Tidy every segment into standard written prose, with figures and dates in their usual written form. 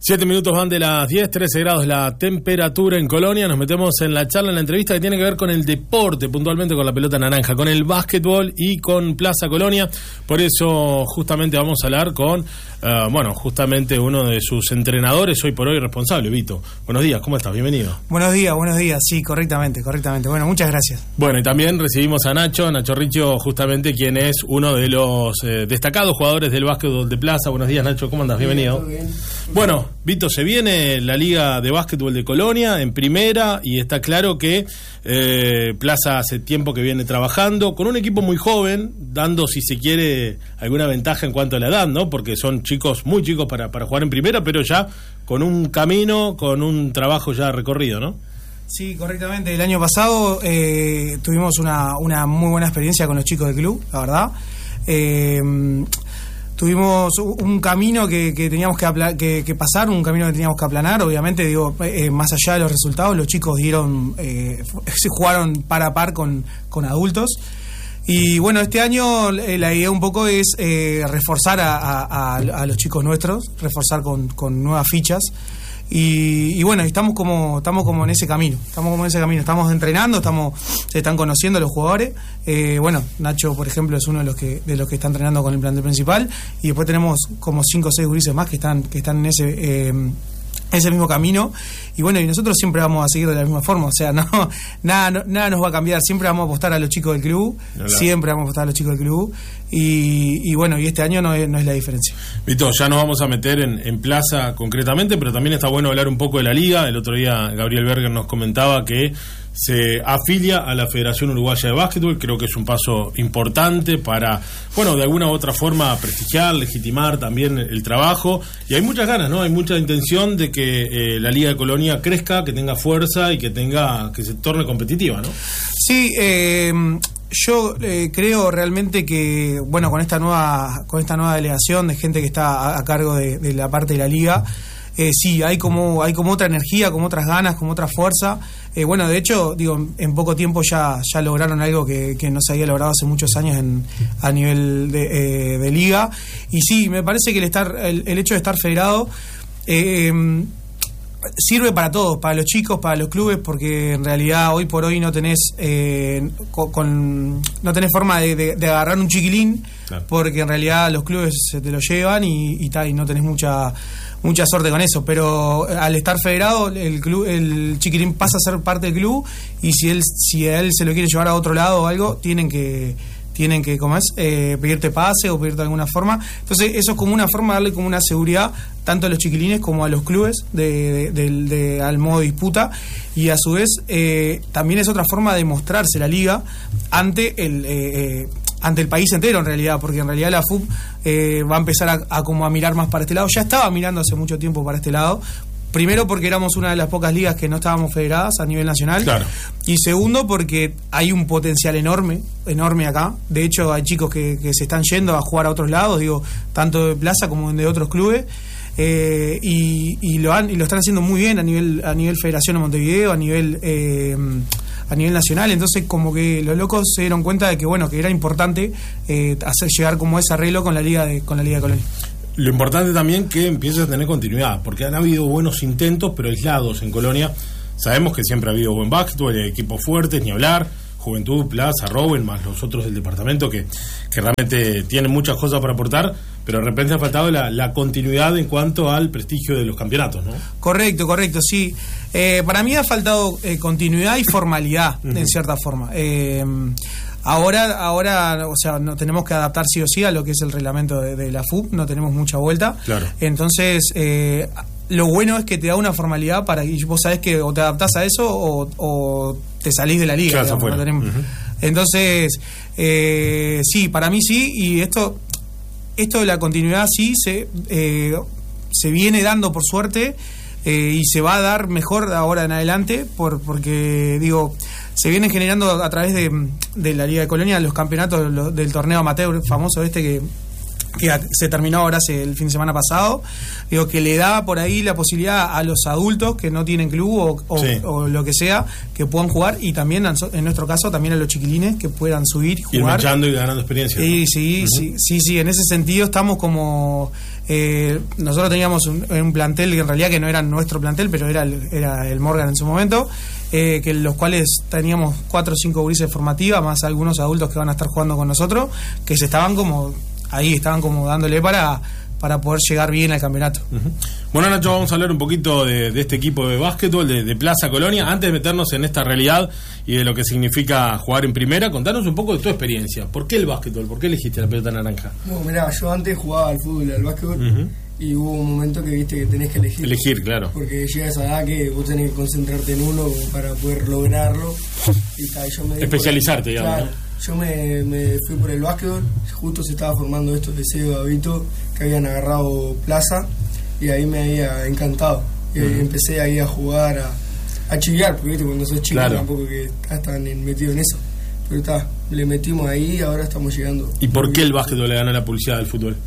7 minutos van de las 10, 13 grados la temperatura en Colonia. Nos metemos en la charla, en la entrevista que tiene que ver con el deporte, puntualmente con la pelota naranja, con el básquetbol y con Plaza Colonia. Por eso justamente vamos a hablar con, justamente uno de sus entrenadores, hoy por hoy responsable, Vito. Buenos días, ¿cómo estás? Bienvenido. Buenos días, sí, correctamente. Bueno, muchas gracias. Bueno, y también recibimos a Nacho Riccio, justamente quien es uno de los destacados jugadores del básquetbol de Plaza. Buenos días, Nacho, ¿cómo andas? Bienvenido. Muy bien. Bueno, Vito, se viene la Liga de Básquetbol de Colonia en primera y está claro que Plaza hace tiempo que viene trabajando con un equipo muy joven, dando, si se quiere, alguna ventaja en cuanto a la edad, ¿no? Porque son chicos, muy chicos para jugar en primera, pero ya con un camino, con un trabajo ya recorrido, ¿no? Sí, correctamente. El año pasado tuvimos una muy buena experiencia con los chicos del club, la verdad. Tuvimos un camino que teníamos que pasar, un camino que teníamos que aplanar. Obviamente, más allá de los resultados, los chicos se jugaron par a par con adultos. Y bueno, este año la idea un poco es reforzar a los chicos nuestros, reforzar con nuevas fichas. Y bueno, estamos como en ese camino. Estamos entrenando, se están conociendo los jugadores. Nacho, por ejemplo, es uno de los que está entrenando con el plantel principal. Y después tenemos como 5 o 6 gurises más que están en ese mismo camino. Y bueno, y nosotros siempre vamos a seguir de la misma forma. O sea, nada nos va a cambiar. Siempre vamos a apostar a los chicos del club. Y bueno, y este año no es la diferencia. Vito, ya nos vamos a meter en Plaza concretamente, pero también está bueno hablar un poco de la liga. El otro día Gabriel Berger nos comentaba que se afilia a la Federación Uruguaya de Básquetbol. Creo que es un paso importante para, de alguna u otra forma prestigiar, legitimar también el trabajo. Y hay muchas ganas, ¿no? Hay mucha intención de que la Liga de Colonia crezca, que tenga fuerza y que se torne competitiva, ¿no? Sí, yo creo realmente que, con esta nueva delegación de gente que está a cargo de la parte de la liga, sí, hay como otra energía, como otras ganas, como otra fuerza. De hecho, en poco tiempo ya lograron algo que no se había logrado hace muchos años a nivel de liga. Y sí, me parece que el hecho de estar federado sirve para todos, para los chicos, para los clubes, porque en realidad hoy por hoy no tenés no tenés forma de agarrar un chiquilín, claro, porque en realidad los clubes se te lo llevan y no tenés mucha suerte con eso. Pero al estar federado, el chiquilín pasa a ser parte del club, y si a él se lo quiere llevar a otro lado o algo, tienen que pedirte pase o pedirte de alguna forma. Entonces eso es como una forma de darle como una seguridad tanto a los chiquilines como a los clubes al modo disputa, y a su vez también es otra forma de mostrarse la liga ante el país entero, en realidad, porque en realidad la FUB va a empezar a mirar más para este lado. Ya estaba mirando hace mucho tiempo para este lado. Primero, porque éramos una de las pocas ligas que no estábamos federadas a nivel nacional. Claro. Y segundo, porque hay un potencial enorme acá. De hecho, hay chicos que se están yendo a jugar a otros lados, tanto de Plaza como de otros clubes. Y lo están haciendo muy bien a nivel Federación de Montevideo, a nivel nacional. Entonces, como que los locos se dieron cuenta de que era importante hacer llegar como ese arreglo con la Liga de Colonia. Lo importante también que empiece a tener continuidad, porque han habido buenos intentos, pero aislados en Colonia. Sabemos que siempre ha habido buen básquetbol, equipos fuertes, ni hablar, Juventud, Plaza, Rowen, más los otros del departamento que realmente tienen muchas cosas para aportar, pero de repente ha faltado la continuidad en cuanto al prestigio de los campeonatos, ¿no? Correcto, sí. Para mí ha faltado continuidad y formalidad, en cierta forma. Ahora, o sea, no tenemos que adaptar sí o sí a lo que es el reglamento de la FUB, no tenemos mucha vuelta. Claro. Entonces, lo bueno es que te da una formalidad y vos sabés que o te adaptás a eso o te salís de la liga. Claro, digamos, no tenemos. Entonces, sí, para mí sí, y esto de la continuidad sí se viene dando por suerte, y se va a dar mejor de ahora en adelante, porque se vienen generando a través de la Liga de Colonia los campeonatos del torneo amateur famoso que que se terminó ahora el fin de semana pasado, digo, que le da por ahí la posibilidad a los adultos que no tienen club o lo que sea, que puedan jugar, y también en nuestro caso también a los chiquilines que puedan subir y jugar. Ir manchando y ganando experiencia. Sí, en ese sentido estamos como... nosotros teníamos un plantel que en realidad que no era nuestro plantel, pero era el Morgan en su momento, que los cuales teníamos 4 o 5 gurises formativas, más algunos adultos que van a estar jugando con nosotros, que se estaban como dándole para poder llegar bien al campeonato. Bueno, Nacho, vamos a hablar un poquito de este equipo de básquetbol de Plaza Colonia. Antes de meternos en esta realidad y de lo que significa jugar en primera, contanos un poco de tu experiencia. ¿Por qué el básquetbol? ¿Por qué elegiste la pelota naranja? No, mirá, yo antes jugaba al fútbol y al básquetbol, y hubo un momento que viste que tenés que elegir. Elegir, claro. Porque llega esa edad que vos tenés que concentrarte en uno para poder lograrlo. Y yo me especializarte, digamos. Claro, yo me fui por el básquetbol, justo se estaba formando esto de Seo Gavito, que habían agarrado Plaza, y ahí me había encantado. Y ahí empecé ahí a jugar, a chiviar, porque ¿viste? Cuando sos chico tampoco que estás metido en eso. Pero le metimos ahí y ahora estamos llegando. ¿Y por qué el básquetbol le ganó la publicidad del fútbol?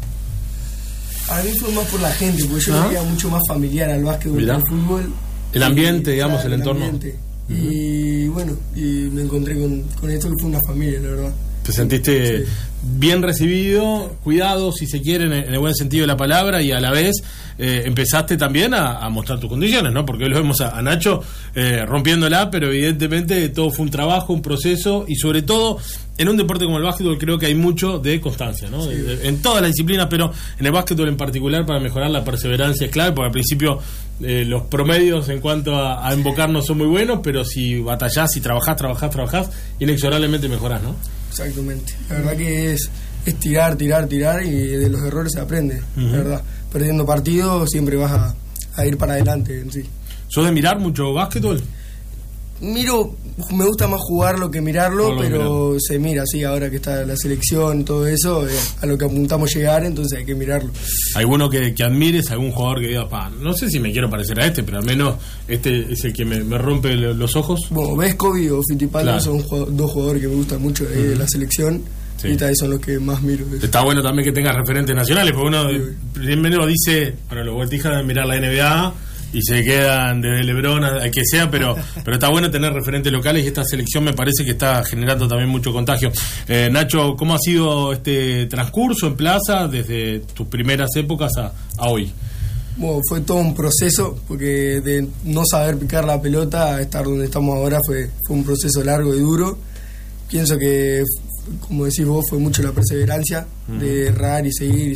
A mí fue más por la gente, porque yo veía mucho más familiar al básquetbol que al fútbol. El ambiente, digamos, el entorno. Ambiente. Y bueno, y me encontré con esto que fue una familia, la verdad. Te sentiste bien recibido, cuidado, si se quiere, en el buen sentido de la palabra, y a la vez empezaste también a mostrar tus condiciones, ¿no? Porque hoy lo vemos a Nacho rompiéndola, pero evidentemente todo fue un trabajo, un proceso, y sobre todo en un deporte como el básquetbol creo que hay mucho de constancia, ¿no? En todas las disciplinas, pero en el básquetbol en particular, para mejorar la perseverancia es clave, porque al principio los promedios en cuanto a invocarnos son muy buenos, pero si batallás, si trabajás, inexorablemente mejorás, ¿no? Exactamente. La verdad que es tirar, y de los errores se aprende, la verdad. Perdiendo partidos siempre vas a ir para adelante en sí. ¿Sos de mirar mucho básquetbol? Miro, me gusta más jugarlo que mirarlo, pero se mira, sí, ahora que está la selección, todo eso, a lo que apuntamos llegar, entonces hay que mirarlo. ¿Alguno que admires, algún jugador que diga, no sé si me quiero parecer a este, pero al menos este es el que me rompe los ojos? Bueno, Vescovi o Fittipaldi son dos jugadores que me gustan mucho de la selección. Sí. Y tal, son los que más miro. Está bueno también que tengas referentes nacionales, porque uno primero dice, bueno, los vueltijas de mirar la NBA y se quedan desde LeBron a que sea, pero está bueno tener referentes locales, y esta selección me parece que está generando también mucho contagio. Nacho, ¿cómo ha sido este transcurso en Plaza desde tus primeras épocas a hoy? Bueno, fue todo un proceso, porque de no saber picar la pelota a estar donde estamos ahora fue un proceso largo y duro. Pienso que, como decís vos, fue mucho la perseverancia de errar y seguir,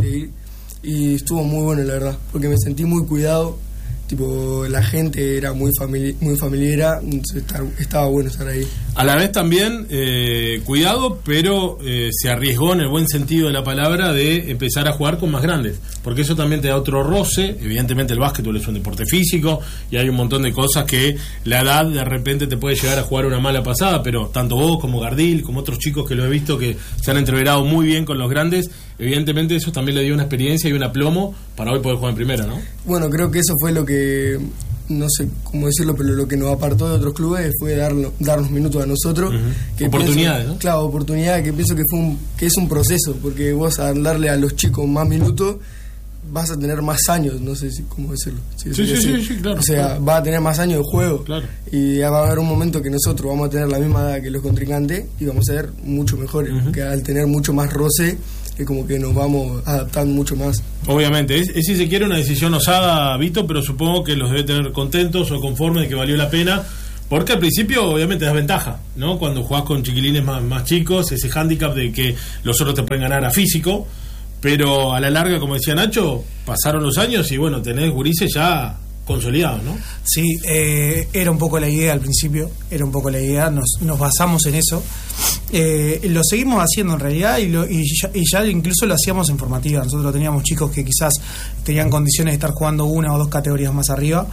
y estuvo muy bueno, la verdad, porque me sentí muy cuidado. Tipo, la gente era muy familiera, estaba bueno estar ahí. A la vez también, cuidado, pero se arriesgó en el buen sentido de la palabra de empezar a jugar con más grandes, porque eso también te da otro roce. Evidentemente el básquetbol es un deporte físico y hay un montón de cosas que la edad de repente te puede llegar a jugar una mala pasada, pero tanto vos como Gardil, como otros chicos que lo he visto que se han entreverado muy bien con los grandes, evidentemente eso también le dio una experiencia y un aplomo para hoy poder jugar en primera, ¿no? Bueno, creo que eso fue lo que, no sé cómo decirlo, pero lo que nos apartó de otros clubes fue darnos minutos a nosotros. Que oportunidades, pienso, ¿no? Claro, oportunidades, que pienso que es un proceso, porque vos al darle a los chicos más minutos vas a tener más años, no sé cómo decirlo. Sí, claro. O sea, vas a tener más años de juego. Claro. Y va a haber un momento que nosotros vamos a tener la misma edad que los contrincantes y vamos a ser mucho mejores, porque al tener mucho más roce, es como que nos vamos adaptando mucho más. Obviamente, es si se quiere una decisión osada, Vito, pero supongo que los debe tener contentos o conformes de que valió la pena, porque al principio obviamente das ventaja, ¿no? Cuando jugás con chiquilines más chicos, ese hándicap de que los otros te pueden ganar a físico, pero a la larga, como decía Nacho, pasaron los años y bueno, tenés gurises ya consolidados, ¿no? Sí, era un poco la idea al principio, nos basamos en eso. Lo seguimos haciendo en realidad y ya incluso lo hacíamos en formativa. Nosotros teníamos chicos que quizás tenían condiciones de estar jugando 1 o 2 categorías más arriba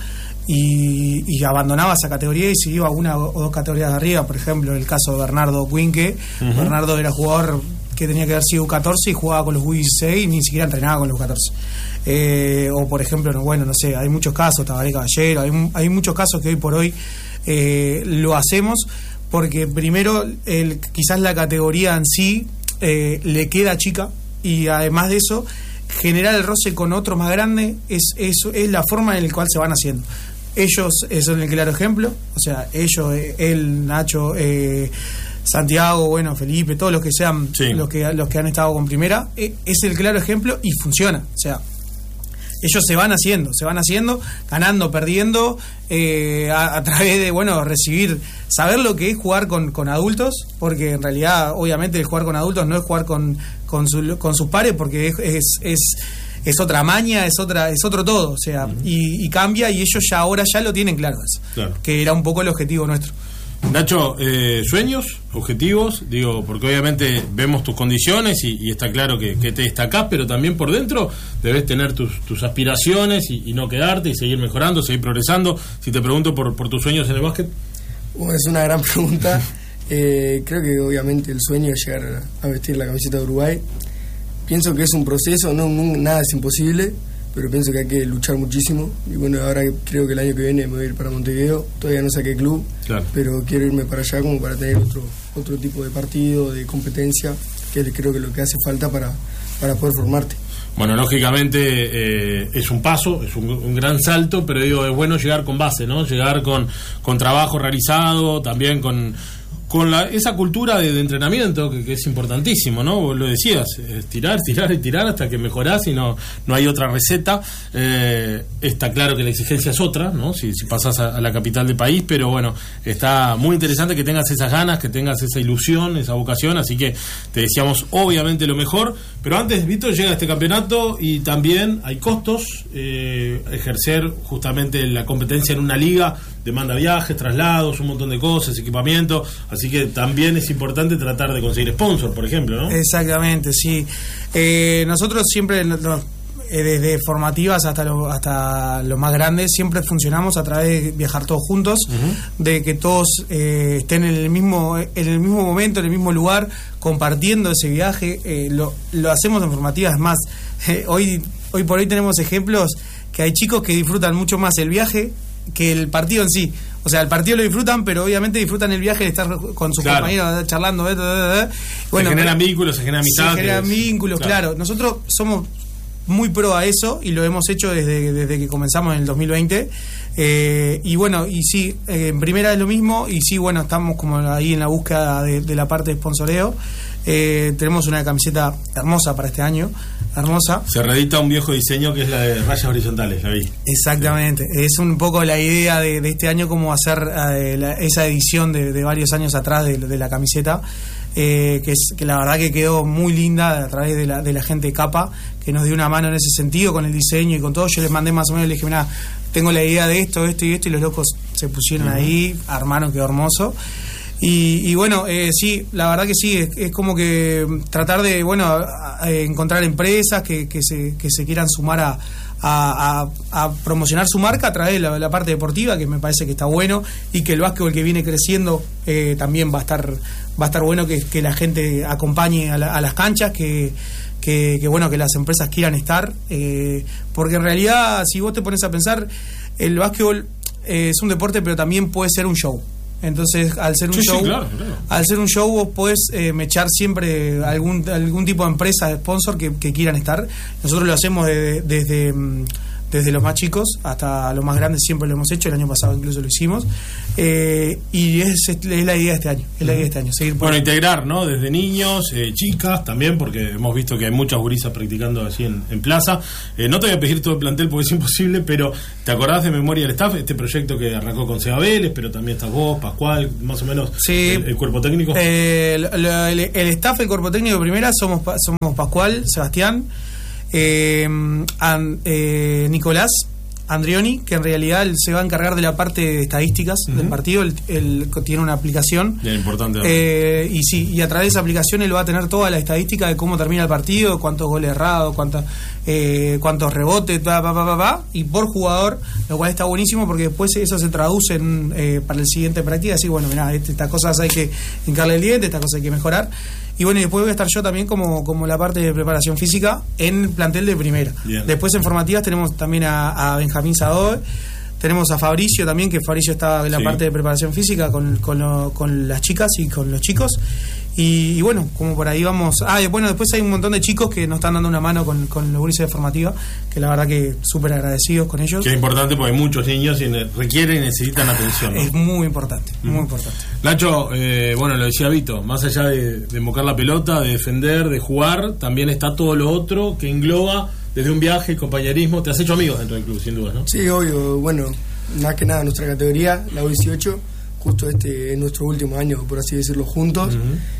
y abandonaba esa categoría y se iba a 1 o 2 categorías de arriba. Por ejemplo, el caso de Bernardo Cuinque. Bernardo era jugador que tenía que haber sido U14 y jugaba con los U16 y ni siquiera entrenaba con los U14. O por ejemplo, no sé, hay muchos casos, Tabaré Caballero, hay muchos casos que hoy por hoy lo hacemos porque primero quizás la categoría en sí le queda chica y además de eso, generar el roce con otro más grande es la forma en la cual se van haciendo. Ellos son el claro ejemplo, o sea, ellos, él, Nacho, Santiago, bueno, Felipe, todos los que sean, sí, los que han estado con primera, es el claro ejemplo y funciona. O sea, ellos se van haciendo, ganando, perdiendo, a través de, bueno, saber lo que es jugar con adultos, porque en realidad, obviamente, el jugar con adultos no es jugar con sus pares, porque es otra maña, es otro todo, o sea, y cambia, y ellos ahora lo tienen claro eso, claro, que era un poco el objetivo nuestro. Nacho, sueños, objetivos, digo, porque obviamente vemos tus condiciones y está claro que te destacás, pero también por dentro debes tener tus aspiraciones y no quedarte y seguir mejorando, seguir progresando. Si te pregunto por tus sueños en el básquet. Es una gran pregunta. Creo que obviamente el sueño es llegar a vestir la camiseta de Uruguay. Pienso que es un proceso, nada es imposible, pero pienso que hay que luchar muchísimo. Y bueno, ahora creo que el año que viene me voy a ir para Montevideo. Todavía no saqué club, claro, pero quiero irme para allá como para tener otro tipo de partido, de competencia, que creo que es lo que hace falta para poder formarte. Bueno, lógicamente es un paso, es un gran salto, pero digo, es bueno llegar con base, ¿no? Llegar con trabajo realizado, también con esa cultura de entrenamiento que es importantísimo, ¿no? Vos lo decías, tirar y tirar hasta que mejorás y no hay otra receta. Está claro que la exigencia es otra, ¿no? Si pasás a la capital del país, pero bueno, está muy interesante que tengas esas ganas, que tengas esa ilusión, esa vocación, así que te deseamos obviamente lo mejor. Pero antes, Víctor, llega este campeonato y también hay costos. Ejercer justamente la competencia en una liga demanda viajes, traslados, un montón de cosas, equipamiento, así que también es importante tratar de conseguir sponsor, por ejemplo, ¿no? Exactamente, sí. Nosotros siempre, desde formativas hasta los más grandes, siempre funcionamos a través de viajar todos juntos, de que todos estén en el mismo momento, en el mismo lugar, compartiendo ese viaje. Lo hacemos en formativas, es más, hoy por hoy tenemos ejemplos que hay chicos que disfrutan mucho más el viaje que el partido en sí. O sea, el partido lo disfrutan, pero obviamente disfrutan el viaje de estar con sus compañeros charlando. Bueno, se generan vínculos, se generan amistades. Se generan vínculos, claro. Nosotros somos muy pro a eso y lo hemos hecho desde que comenzamos en el 2020. Y bueno, y sí, en primera es lo mismo. Y sí, bueno, estamos como ahí en la búsqueda de la parte de sponsoreo. Tenemos una camiseta hermosa para este año. Hermosa. Se reedita un viejo diseño que es la de rayas horizontales, la vi. Exactamente, es un poco la idea de este año, como hacer esa edición de varios años atrás de la camiseta, que la verdad que quedó muy linda a través de la gente de Capa, que nos dio una mano en ese sentido con el diseño y con todo. Yo les mandé más o menos, les dije, mirá, tengo la idea de esto y los locos se pusieron ahí, armaron, quedó hermoso. Y bueno, sí, la verdad que sí, es como que tratar de, bueno, encontrar empresas que se quieran sumar a promocionar su marca a través de la parte deportiva, que me parece que está bueno, y que el básquetbol que viene creciendo también va a estar bueno que la gente acompañe a las canchas, que bueno, que las empresas quieran estar, porque en realidad, si vos te pones a pensar, el básquetbol es un deporte, pero también puede ser un show. Entonces, al ser un show, claro. Al ser un show, vos podés mechar siempre algún tipo de empresa, de sponsor que quieran estar. Nosotros lo hacemos desde los más chicos hasta los más grandes, siempre lo hemos hecho. El año pasado incluso lo hicimos, y es la idea de este año. Es la idea de este año, seguir bueno, integrar, ¿no? Desde niños, chicas también, porque hemos visto que hay muchas gurisas practicando así en plaza. No te voy a pedir todo el plantel porque es imposible, pero ¿te acordás de Memoria del Staff? Este proyecto que arrancó con Seba Vélez, pero también estás vos, Pascual, más o menos. Sí. El cuerpo técnico. El staff, el cuerpo técnico de primera somos Pascual, Sebastián, Nicolás Andrioni, que en realidad él se va a encargar de la parte de estadísticas del partido. Él tiene una aplicación bien importante, y a través de esa aplicación él va a tener toda la estadística de cómo termina el partido, cuántos goles errados, cuántos rebotes, y por jugador, lo cual está buenísimo, porque después eso se traduce para el siguiente práctica, así, bueno, mirá, estas cosas hay que hincarle el diente, estas cosas hay que mejorar. Y bueno, y después voy a estar yo también como la parte de preparación física en el plantel de primera. Bien. Después en formativas tenemos también a Benjamín Sadoe, tenemos a Fabricio también, que Fabricio está en la parte de preparación física con las chicas y con los chicos. Y bueno, como por ahí vamos. Bueno, después hay un montón de chicos que nos están dando una mano con los gurises de formativa, que la verdad que súper agradecidos con ellos. Que es importante porque hay muchos niños y requieren y necesitan atención, ¿no? Es muy importante, muy importante. Nacho, bueno, lo decía Vito, más allá de mocar la pelota, de defender, de jugar, también está todo lo otro que engloba desde un viaje, el compañerismo. Te has hecho amigos dentro del club, sin duda, ¿no? Sí, obvio. Bueno, más que nada nuestra categoría, la U18, justo este es nuestro último año, por así decirlo, juntos.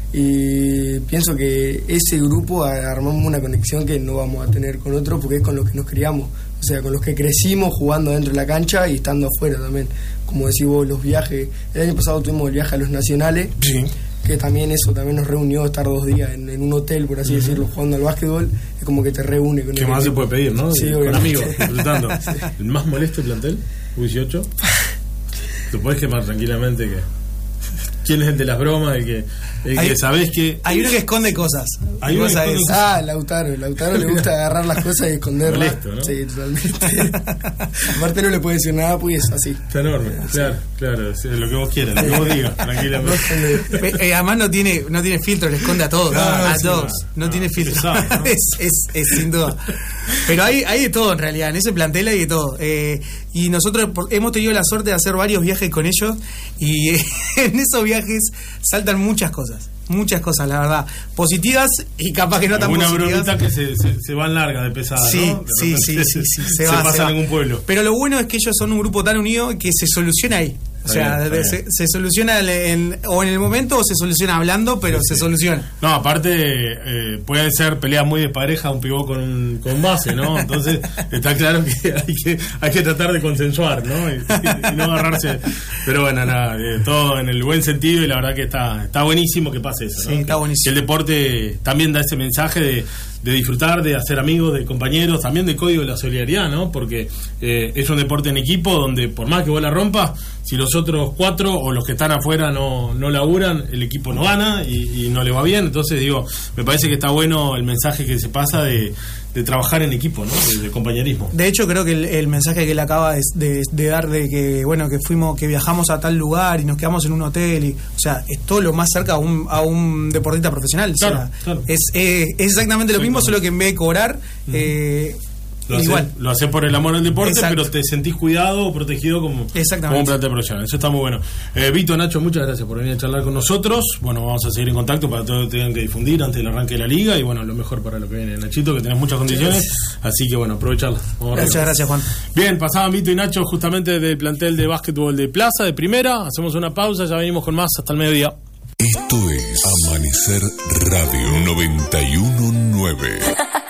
Y pienso que ese grupo armamos una conexión que no vamos a tener con otros, porque es con los que nos criamos, o sea, con los que crecimos jugando dentro de la cancha y estando afuera también. Como decís vos, los viajes, el año pasado tuvimos el viaje a los nacionales, sí, que también eso también nos reunió, estar 2 días en un hotel, por así decirlo, jugando al básquetbol, es como que te reúne con ¿qué más se puede pedir, no? Sí, con amigos, disfrutando. Sí. ¿El más molesto plantel? U18. Tú puedes quemar tranquilamente que... ¿Quién es el de las bromas? El que sabés que... Hay uno que esconde cosas. Hay uno que esconde cosas. Lautaro le gusta agarrar las cosas y esconderlas. Molesto, ¿no? Sí, totalmente. Aparte no le puede decir nada, pues así. Está enorme, claro, lo que vos quieras, lo que vos digas, tranquilamente. Además no tiene filtro, le esconde a todos, a todos. No tiene filtro. Sabe, ¿no? es sin duda. Pero hay de todo en realidad, en ese plantel hay de todo. Y nosotros hemos tenido la suerte de hacer varios viajes con ellos y en esos viajes saltan muchas cosas, la verdad, positivas y capaz que no tan positivas. Una bromita que se van largas de pesada, sí, ¿no? Sí, se pasa en algún pueblo. Pero lo bueno es que ellos son un grupo tan unido que se soluciona ahí. O sea, se soluciona en el momento o se soluciona hablando, pero se soluciona. No, aparte puede ser pelea muy despareja un pivot con base, ¿no? Entonces está claro que hay que tratar de consensuar, ¿no? Y no agarrarse. Pero bueno, nada, todo en el buen sentido y la verdad que está buenísimo que pase eso, ¿no? Sí, está buenísimo. Que el deporte también da ese mensaje de disfrutar, de hacer amigos, de compañeros, también del código de la solidaridad, ¿no? Porque es un deporte en equipo donde por más que vos la rompas, si los otros 4 o los que están afuera no laburan, el equipo no gana y no le va bien. Entonces digo, me parece que está bueno el mensaje que se pasa de trabajar en equipo, ¿no? De compañerismo. De hecho, creo que el mensaje que él acaba de dar de que, bueno, que viajamos a tal lugar y nos quedamos en un hotel, o sea, es todo lo más cerca a un deportista profesional. Claro, o sea, claro. Es exactamente lo mismo, solo que en vez de cobrar, lo haces por el amor al deporte. Exacto. Pero te sentís cuidado o protegido como un plantel profesional. Eso está muy bueno. Vito, Nacho, muchas gracias por venir a charlar con nosotros. Bueno, vamos a seguir en contacto para todo lo que tengan que difundir antes del arranque de la liga y bueno, lo mejor para lo que viene. Nachito, que tenés muchas condiciones, así que bueno, aprovecharla. Muchas gracias, Juan. Bien, pasaban Vito y Nacho justamente del plantel de básquetbol de Plaza, de primera. Hacemos una pausa, ya venimos con más hasta el mediodía. Esto es Amanecer Radio 91.9.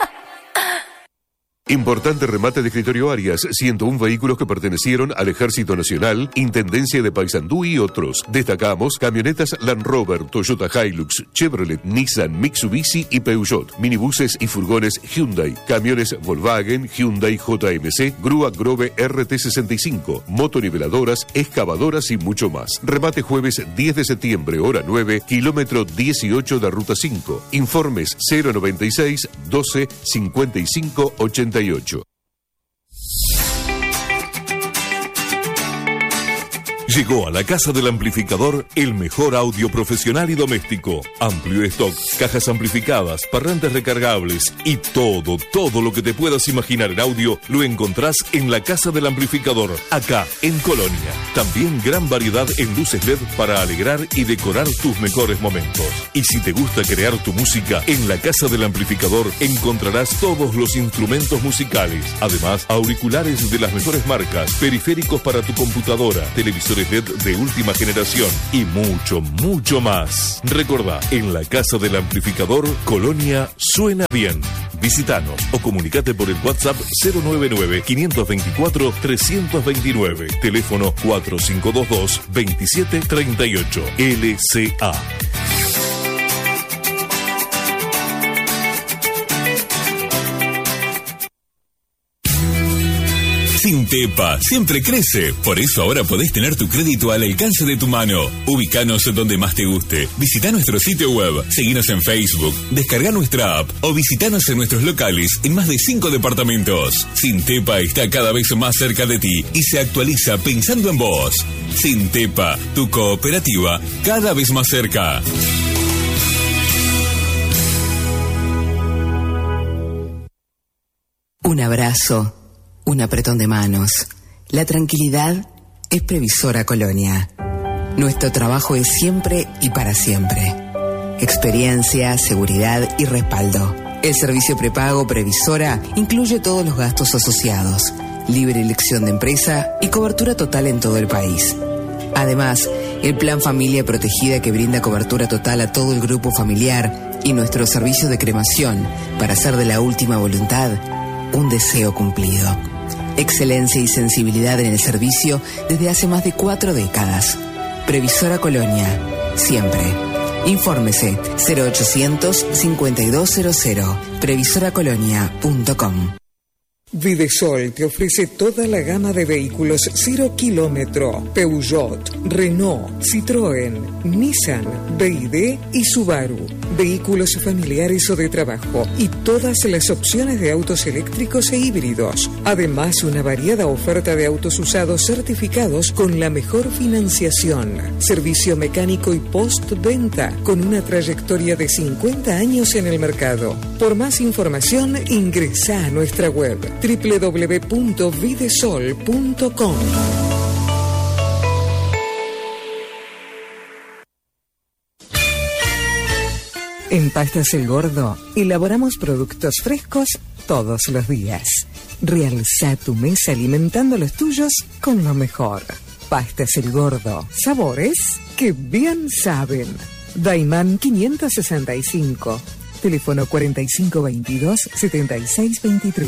Importante remate de Escritorio Arias, 101 vehículos que pertenecieron al Ejército Nacional, Intendencia de Paysandú y otros. Destacamos camionetas Land Rover, Toyota Hilux, Chevrolet, Nissan, Mitsubishi y Peugeot, minibuses y furgones Hyundai, camiones Volkswagen, Hyundai JMC, grúa Grove RT65, motoniveladoras, excavadoras y mucho más. Remate jueves 10 de septiembre, hora 9, kilómetro 18 de Ruta 5. Informes 096 12 55 88. Llegó a la Casa del Amplificador el mejor audio profesional y doméstico. Amplio stock, cajas amplificadas, parlantes recargables y todo lo que te puedas imaginar en audio lo encontrás en la Casa del Amplificador, acá en Colonia. También gran variedad en luces LED para alegrar y decorar tus mejores momentos. Y si te gusta crear tu música, en la Casa del Amplificador encontrarás todos los instrumentos musicales. Además, auriculares de las mejores marcas, periféricos para tu computadora, televisores LED de última generación y mucho más. Recordá, en la Casa del Amplificador, Colonia suena bien. Visítanos o comunicate por el WhatsApp 099-524-329. Teléfono 4522-2738. LCA. Sintepa siempre crece, por eso ahora podés tener tu crédito al alcance de tu mano. Ubícanos donde más te guste. Visita nuestro sitio web, seguinos en Facebook, descarga nuestra app o visitanos en nuestros locales en más de 5 departamentos. Sintepa está cada vez más cerca de ti y se actualiza pensando en vos. Sintepa, tu cooperativa cada vez más cerca. Un abrazo, un apretón de manos. La tranquilidad es Previsora Colonia. Nuestro trabajo es siempre y para siempre. Experiencia, seguridad y respaldo. El servicio prepago Previsora incluye todos los gastos asociados, libre elección de empresa y cobertura total en todo el país. Además, el Plan Familia Protegida, que brinda cobertura total a todo el grupo familiar, y nuestro servicio de cremación para hacer de la última voluntad un deseo cumplido. Excelencia y sensibilidad en el servicio desde hace más de 4 décadas. Previsora Colonia, siempre. Infórmese 0800 5200, previsoracolonia.com. Videsol te ofrece toda la gama de vehículos 0 kilómetro: Peugeot, Renault, Citroën, Nissan, BYD y Subaru. Vehículos familiares o de trabajo y todas las opciones de autos eléctricos e híbridos. Además, una variada oferta de autos usados certificados con la mejor financiación. Servicio mecánico y postventa con una trayectoria de 50 años en el mercado. Por más información, ingresa a nuestra web www.videsol.com. En Pastas El Gordo elaboramos productos frescos todos los días. Realza tu mesa alimentando los tuyos con lo mejor. Pastas El Gordo, sabores que bien saben. Daimán 565, teléfono 4522-7623.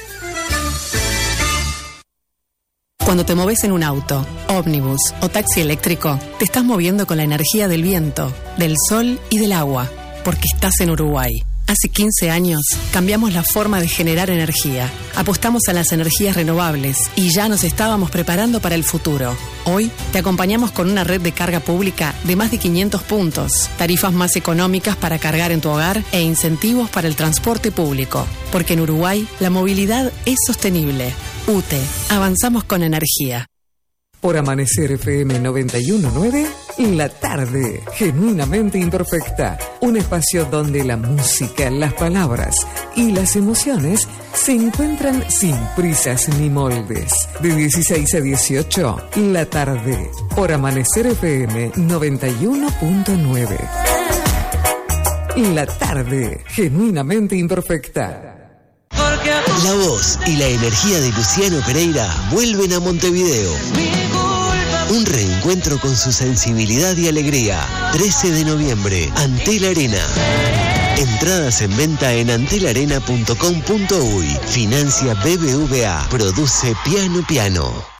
Cuando te moves en un auto, ómnibus o taxi eléctrico, te estás moviendo con la energía del viento, del sol y del agua, porque estás en Uruguay. Hace 15 años cambiamos la forma de generar energía, apostamos a las energías renovables y ya nos estábamos preparando para el futuro. Hoy te acompañamos con una red de carga pública de más de 500 puntos, tarifas más económicas para cargar en tu hogar e incentivos para el transporte público, porque en Uruguay la movilidad es sostenible. UTE, avanzamos con energía. Por Amanecer FM 91.9, la tarde, genuinamente imperfecta. Un espacio donde la música, las palabras y las emociones se encuentran sin prisas ni moldes. De 16 a 18, la tarde. Por Amanecer FM 91.9. La tarde, genuinamente imperfecta. La voz y la energía de Luciano Pereira vuelven a Montevideo. Un reencuentro con su sensibilidad y alegría. 13 de noviembre, Antel Arena. Entradas en venta en antelarena.com.uy. Financia BBVA. Produce Piano Piano.